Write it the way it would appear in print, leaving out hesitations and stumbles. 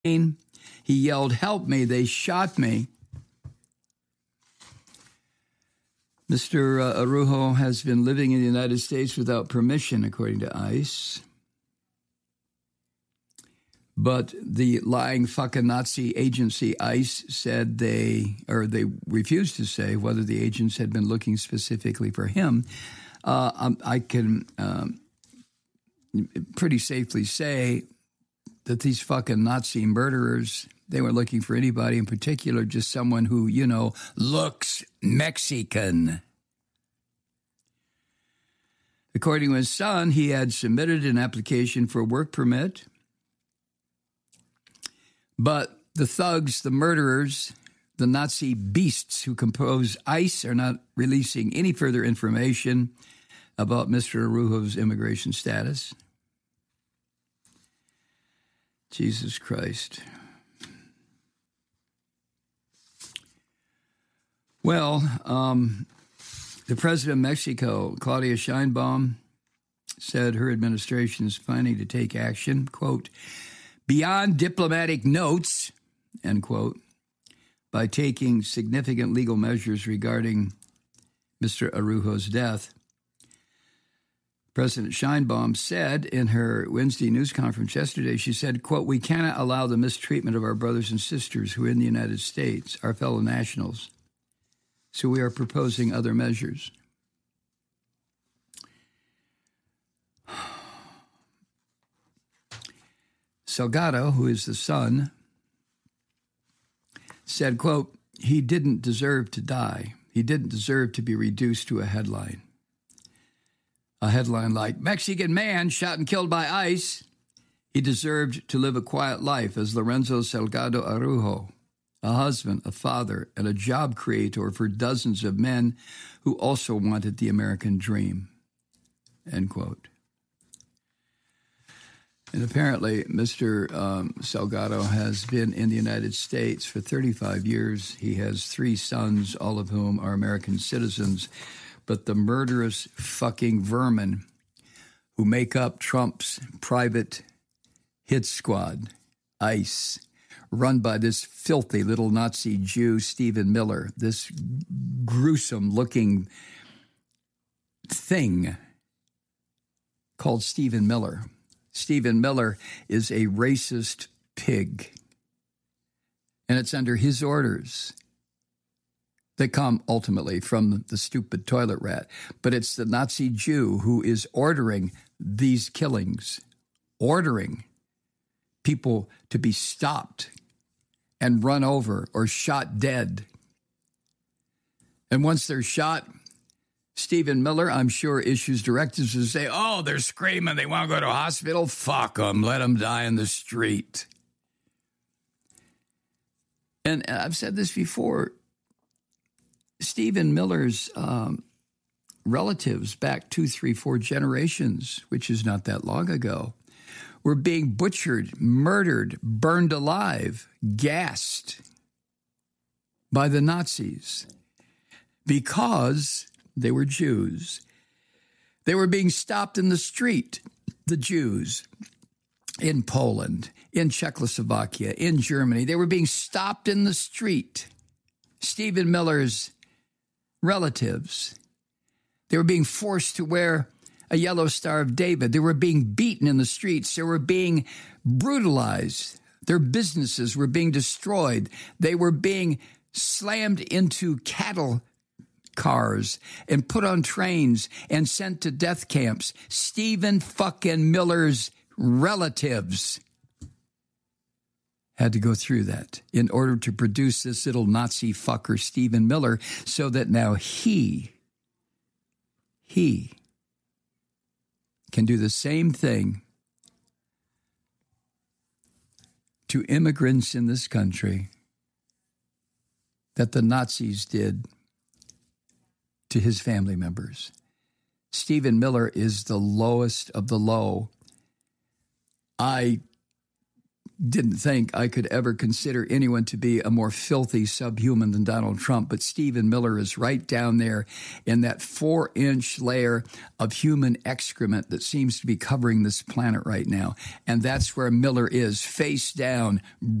He yelled, "Help me, they shot me." Mr. Araujo has been living in the United States without permission, according to ICE. But the lying fucking Nazi agency ICE said they refused to say whether the agents had been looking specifically for him. I can pretty safely say that these fucking Nazi murderers, they weren't looking for anybody in particular, just someone who, looks Mexican. According to his son, he had submitted an application for a work permit. But the thugs, the murderers, the Nazi beasts who compose ICE are not releasing any further information about Mr. Araujo's immigration status. Jesus Christ. Well, the president of Mexico, Claudia Sheinbaum, said her administration is planning to take action, quote, beyond diplomatic notes, end quote, by taking significant legal measures regarding Mr. Araujo's death. President Sheinbaum said in her Wednesday news conference yesterday, she said, quote, we cannot allow the mistreatment of our brothers and sisters who are in the United States, our fellow nationals. So we are proposing other measures. Salgado, who is the son, said, quote, he didn't deserve to die. He didn't deserve to be reduced to a headline. A headline like, Mexican man shot and killed by ICE. He deserved to live a quiet life as Lorenzo Salgado Araujo, a husband, a father, and a job creator for dozens of men who also wanted the American dream, end quote. And apparently, Mr. Salgado has been in the United States for 35 years. He has 3 sons, all of whom are American citizens. But the murderous fucking vermin who make up Trump's private hit squad, ICE, run by this filthy little Nazi Jew, Stephen Miller, this gruesome-looking thing called Stephen Miller. Stephen Miller is a racist pig, and it's under his orders that come ultimately from the stupid toilet rat. But it's the Nazi Jew who is ordering these killings, ordering people to be stopped and run over or shot dead. And once they're shot, Stephen Miller, I'm sure, issues directives to say, oh, they're screaming, they want to go to a hospital. Fuck them, let them die in the street. And I've said this before, Stephen Miller's relatives back 2, 3, 4 generations, which is not that long ago, were being butchered, murdered, burned alive, gassed by the Nazis because they were Jews. They were being stopped in the street, the Jews, in Poland, in Czechoslovakia, in Germany. They were being stopped in the street. Stephen Miller's relatives. They were being forced to wear a yellow Star of David. They were being beaten in the streets. They were being brutalized. Their businesses were being destroyed. They were being slammed into cattle cars and put on trains and sent to death camps. Stephen fucking Miller's relatives had to go through that in order to produce this little Nazi fucker, Stephen Miller, so that now he can do the same thing to immigrants in this country that the Nazis did to his family members. Stephen Miller is the lowest of the low. I didn't think I could ever consider anyone to be a more filthy subhuman than Donald Trump, but Stephen Miller is right down there in that 4-inch layer of human excrement that seems to be covering this planet right now. And that's where Miller is, face down,